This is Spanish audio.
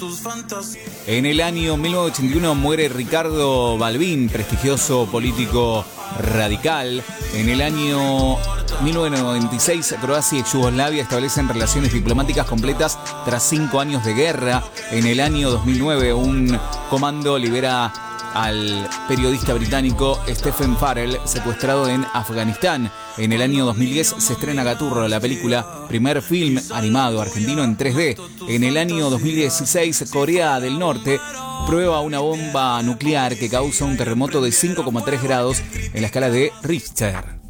En el año 1981 muere Ricardo Balbín, prestigioso político radical. En el año 1996, Croacia y Yugoslavia establecen relaciones diplomáticas completas tras 5 años de guerra. En el año 2009, un comando libera al periodista británico Stephen Farrell, secuestrado en Afganistán. En el año 2010 se estrena Gaturro, la película, primer film animado argentino en 3D. En el año 2016, Corea del Norte prueba una bomba nuclear que causa un terremoto de 5,3 grados en la escala de Richter.